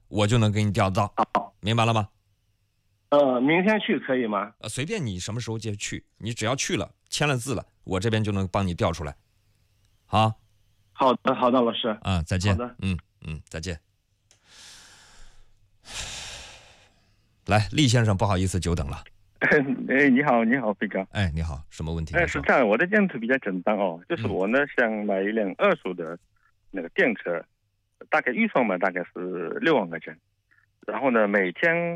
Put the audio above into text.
我就能给你调到， 好， 明白了吗？ 明天去可以吗？ 随便你什么时候就去，你只要去了签了字了，我这边就能帮你调出来。好， 好的，好的，老师。 啊，再见。 好的。 再见。来，厉先生，不好意思久等了。 哎，你好，飞哥。 哎，你好，什么问题？ 是这样，我的建议比较简单哦，就是我呢想买一辆二手的那个电车，大概预算嘛大概是6万块钱，然后呢每天